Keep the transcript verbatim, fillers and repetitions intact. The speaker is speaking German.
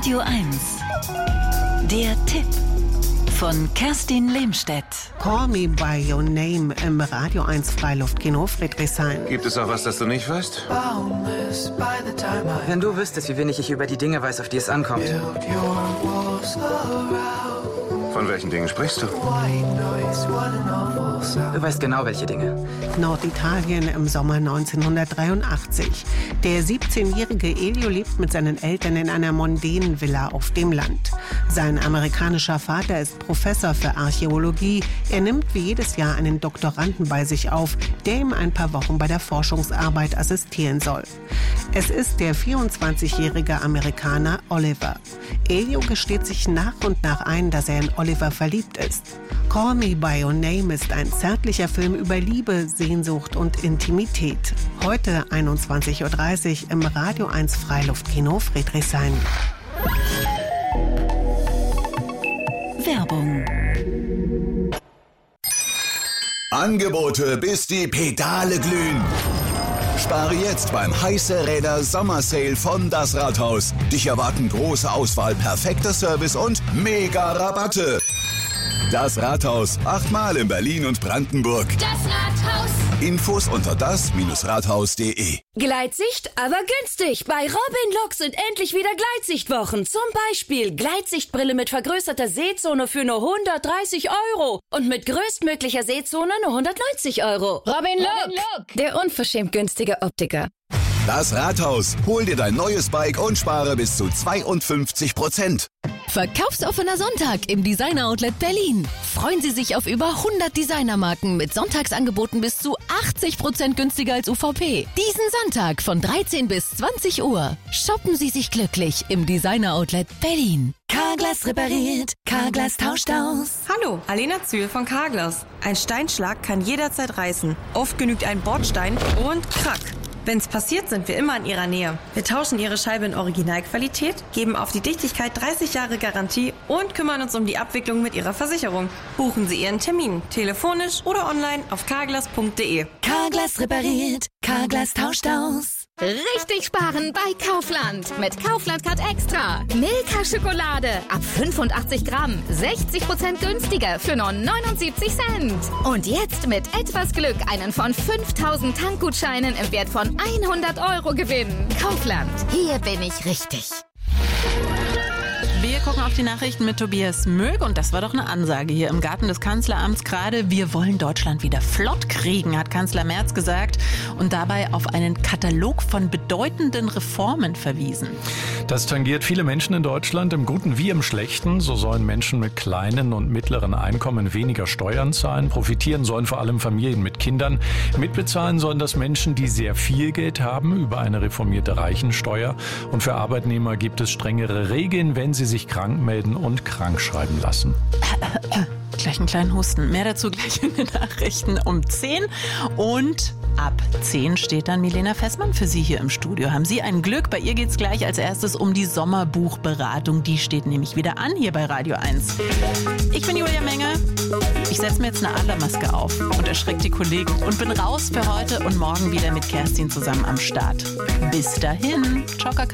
Radio eins. Der Tipp von Kerstin Lehmstedt. Call Me By Your Name im Radio eins Freiluftkino Friedrichshain. Gibt es auch was, das du nicht weißt? Wenn du wüsstest, wie wenig ich über die Dinge weiß, auf die es ankommt. Von welchen Dingen sprichst du? Du weißt genau, welche Dinge. Norditalien im Sommer neunzehnhundertdreiundachtzig. Der siebzehnjährige Elio lebt mit seinen Eltern in einer mondänen Villa auf dem Land. Sein amerikanischer Vater ist Professor für Archäologie. Er nimmt wie jedes Jahr einen Doktoranden bei sich auf, der ihm ein paar Wochen bei der Forschungsarbeit assistieren soll. Es ist der vierundzwanzigjährige Amerikaner Oliver. Elio gesteht sich nach und nach ein, dass er in Oliver verliebt ist. Call Me By Your Name ist ein zärtlicher Film über Liebe, Sehnsucht und Intimität. Heute einundzwanzig Uhr dreißig im Radio eins Freiluftkino Friedrichshain. Werbung. Angebote, bis die Pedale glühen. Spare jetzt beim Heiße Räder Sommersale von Das Rathaus. Dich erwarten große Auswahl, perfekter Service und mega Rabatte. Das Rathaus, achtmal in Berlin und Brandenburg. Das Rathaus. Infos unter das Rathaus punkt de. Gleitsicht, aber günstig. Bei Robin Look sind endlich wieder Gleitsichtwochen. Zum Beispiel Gleitsichtbrille mit vergrößerter Sehzone für nur hundertdreißig Euro. Und mit größtmöglicher Sehzone nur hundertneunzig Euro. Robin Look, Robin Look. Der unverschämt günstige Optiker. Das Rathaus, hol dir dein neues Bike und spare bis zu zweiundfünfzig Prozent. Verkaufsoffener Sonntag im Designer Outlet Berlin. Freuen Sie sich auf über hundert Designermarken mit Sonntagsangeboten bis zu achtzig Prozent günstiger als U V P. Diesen Sonntag von dreizehn bis zwanzig Uhr. Shoppen Sie sich glücklich im Designer Outlet Berlin. Carglass repariert, Carglass tauscht aus. Hallo, Alena Zühl von Carglass. Ein Steinschlag kann jederzeit reißen. Oft genügt ein Bordstein und krack. Wenn's passiert, sind wir immer in Ihrer Nähe. Wir tauschen Ihre Scheibe in Originalqualität, geben auf die Dichtigkeit dreißig Jahre Garantie und kümmern uns um die Abwicklung mit Ihrer Versicherung. Buchen Sie Ihren Termin, telefonisch oder online auf carglass punkt de. Carglass repariert, Carglass tauscht aus. Richtig sparen bei Kaufland. Mit Kaufland Card Extra. Milka Schokolade ab fünfundachtzig Gramm. sechzig Prozent günstiger für nur neunundsiebzig Cent. Und jetzt mit etwas Glück einen von fünftausend Tankgutscheinen im Wert von hundert Euro gewinnen. Kaufland. Hier bin ich richtig. Wir gucken auf die Nachrichten mit Tobias Mög und das war doch eine Ansage hier im Garten des Kanzleramts gerade. Wir wollen Deutschland wieder flott kriegen, hat Kanzler Merz gesagt und dabei auf einen Katalog von bedeutenden Reformen verwiesen. Das tangiert viele Menschen in Deutschland, im Guten wie im Schlechten. So sollen Menschen mit kleinen und mittleren Einkommen weniger Steuern zahlen. Profitieren sollen vor allem Familien mit Kindern. Mitbezahlen sollen das Menschen, die sehr viel Geld haben, über eine reformierte Reichensteuer. Und für Arbeitnehmer gibt es strengere Regeln, wenn sie sich krank melden und krank schreiben lassen. Gleich einen kleinen Husten. Mehr dazu gleich in den Nachrichten um zehn. Und ab zehn steht dann Milena Fessmann für Sie hier im Studio. Haben Sie ein Glück? Bei ihr geht es gleich als erstes um die Sommerbuchberatung. Die steht nämlich wieder an hier bei Radio eins. Ich bin Julia Menge. Ich setze mir jetzt eine Adlermaske auf und erschrecke die Kollegen und bin raus für heute und morgen wieder mit Kerstin zusammen am Start. Bis dahin. Ciao, Kakao.